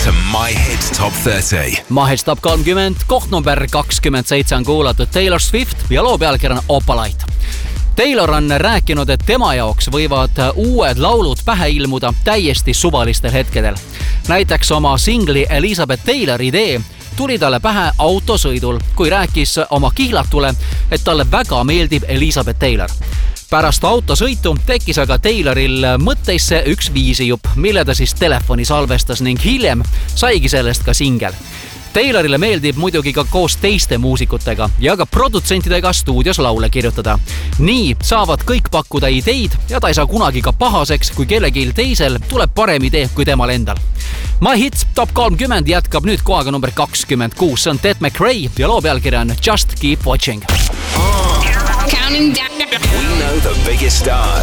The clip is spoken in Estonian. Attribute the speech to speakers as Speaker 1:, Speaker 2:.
Speaker 1: to My Hit Top 30.
Speaker 2: My Hit Top 30, koht number 27 on kuulatud Taylor Swift ja loo pealkiri on Opalite. Taylor on rääkinud, et tema jaoks võivad uued laulud pähe ilmuda täiesti suvalistel hetkedel. Näiteks oma singli Elizabeth Taylor idee tuli talle pähe autosõidul, kui rääkis oma kihlatule, et talle väga meeldib Elizabeth Taylor. Pärast autosõitu tekkis aga Tayloril mõtteisse üks viisijupp, mille ta siis telefoni salvestas ning hiljem saigi sellest ka singel. Taylorile meeldib muidugi ka koos teiste muusikutega ja ka produtsentidega stuudios laule kirjutada. Nii saavad kõik pakkuda ideid ja ta ei saa kunagi ka pahaseks, kui kellelgi teisel tuleb parem idee kui temal endal. My Hit Top 30 jätkab nüüd kohaga number 26. See on Ted McRae ja loo pealkiri on Just Keep Watching.
Speaker 1: We know the biggest stars.